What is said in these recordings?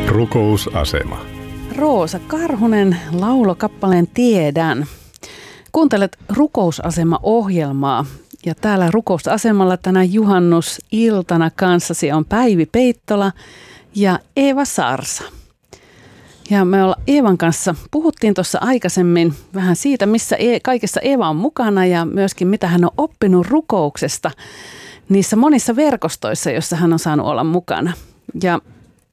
Rukousasema. Roosa Karhunen laulokappaleen Tiedän. Kuuntelet Rukousasema-ohjelmaa ja täällä Rukousasemalla tänä juhannusiltana kanssasi on Päivi Peittola ja Eeva Sarsa. Ja me Eevan kanssa puhuttiin tuossa aikaisemmin vähän siitä, missä kaikessa Eeva on mukana ja myöskin mitä hän on oppinut rukouksesta niissä monissa verkostoissa, joissa hän on saanut olla mukana. Ja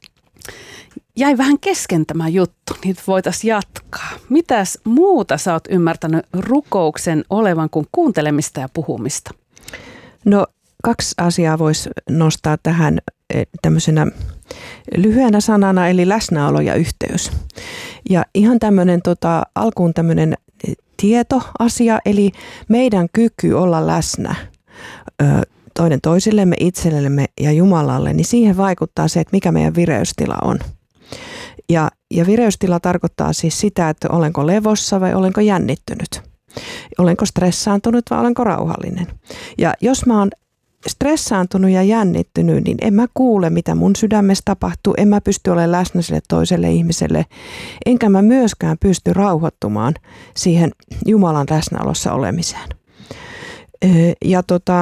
jäi vähän kesken tämä juttu, niin voitaisiin jatkaa. Mitäs muuta sä oot ymmärtänyt rukouksen olevan kuin kuuntelemista ja puhumista? No 2 asiaa voisi nostaa tähän tämmöisenä lyhyenä sanana, eli läsnäolo ja yhteys. Ja ihan tämmöinen alkuun tämmöinen tietoasia, eli meidän kyky olla läsnä toinen toisillemme, itsellemme ja Jumalalle, niin siihen vaikuttaa se, että mikä meidän vireystila on. Ja vireystila tarkoittaa siis sitä, että olenko levossa vai olenko jännittynyt. Olenko stressaantunut vai olenko rauhallinen. Ja jos mä oon stressaantunut ja jännittynyt, niin en mä kuule, mitä mun sydämessä tapahtuu. En mä pysty olemaan läsnä sille toiselle ihmiselle. Enkä mä myöskään pysty rauhoittumaan siihen Jumalan läsnäolossa olemiseen. Ja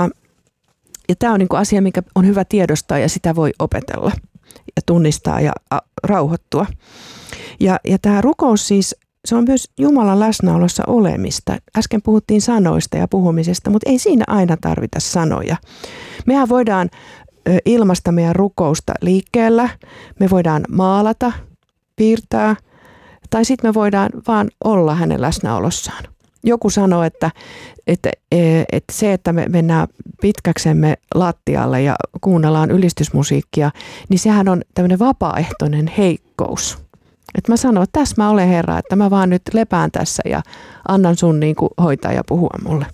tämä on niinku asia, mikä on hyvä tiedostaa ja sitä voi opetella ja tunnistaa ja rauhoittua. Ja tämä rukous siis, se on myös Jumalan läsnäolossa olemista. Äsken puhuttiin sanoista ja puhumisesta, mutta ei siinä aina tarvita sanoja. Mehän voidaan ilmaista meidän rukousta liikkeellä, me voidaan maalata, piirtää tai sitten me voidaan vaan olla hänen läsnäolossaan. Joku sanoo, että se, että me mennään pitkäksemme lattialle ja kuunnellaan ylistysmusiikkia, niin sehän on tämmöinen vapaaehtoinen heikkous. Että mä sanon, että tässä mä olen Herra, että mä vaan nyt lepään tässä ja annan sun niin kuin hoitaa ja puhua mulle.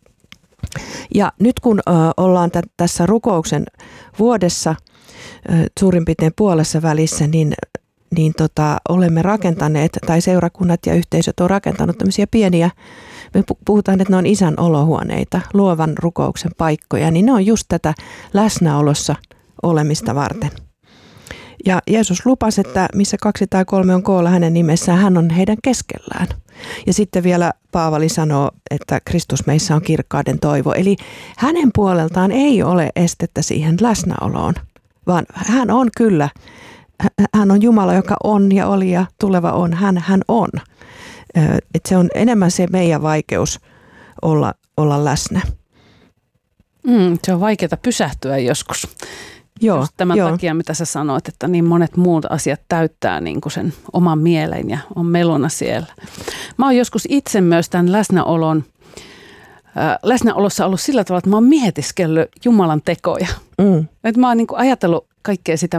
Ja nyt kun ollaan tässä rukouksen vuodessa suurin piirtein puolessa välissä, niin olemme rakentaneet, tai seurakunnat ja yhteisöt on rakentanut tämmöisiä pieniä, me puhutaan, että ne on isän olohuoneita, luovan rukouksen paikkoja, niin ne on just tätä läsnäolossa olemista varten. Ja Jeesus lupasi, että missä 2 tai 3 on koolla hänen nimessään, hän on heidän keskellään. Ja sitten vielä Paavali sanoo, että Kristus meissä on kirkkauden toivo. Eli hänen puoleltaan ei ole estettä siihen läsnäoloon, vaan hän on kyllä. Hän on Jumala, joka on ja oli ja tuleva on. Hän on. Et se on enemmän se meidän vaikeus olla läsnä. Se on vaikeaa pysähtyä joskus. Joo, tämän takia, mitä sä sanoit, että niin monet muut asiat täyttää niin kuin sen oman mielen ja on meluna siellä. Mä oon joskus itse myös tämän läsnäolossa ollut sillä tavalla, että mä oon mietiskellyt Jumalan tekoja. Että mä oon niin kuin ajatellut kaikkea sitä,